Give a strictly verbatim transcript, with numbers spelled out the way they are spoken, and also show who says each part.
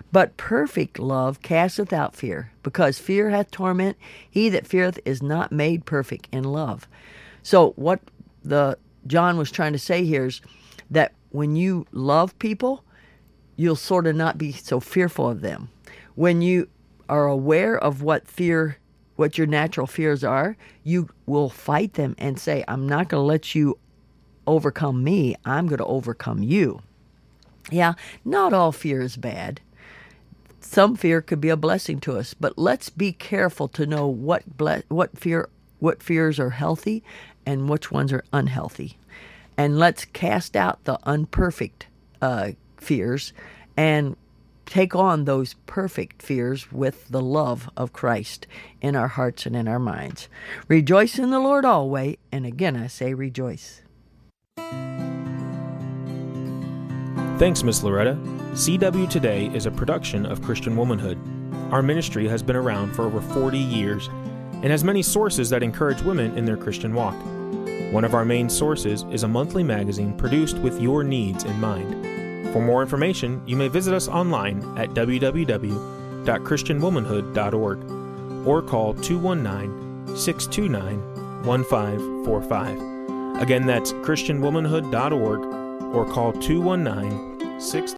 Speaker 1: But perfect love casteth out fear, because fear hath torment. He that feareth is not made perfect in love. So what the John was trying to say here is that when you love people, you'll sort of not be so fearful of them. When you are aware of what fear, what your natural fears are, you will fight them and say, I'm not going to let you overcome me. I'm going to overcome you. Yeah, not all fear is bad. Some fear could be a blessing to us, but let's be careful to know what ble- what fear what fears are healthy and which ones are unhealthy. And let's cast out the unperfect uh, fears and take on those perfect fears with the love of Christ in our hearts and in our minds. Rejoice in the Lord always, and again I say rejoice.
Speaker 2: Thanks, Miss Loretta. C W Today is a production of Christian Womanhood. Our ministry has been around for over forty years and has many sources that encourage women in their Christian walk. One of our main sources is a monthly magazine produced with your needs in mind. For more information, you may visit us online at w w w dot christian womanhood dot org or call two one nine, six two nine, one five four five. Again, that's christian womanhood dot org or call two one nine, six two nine, one five four five.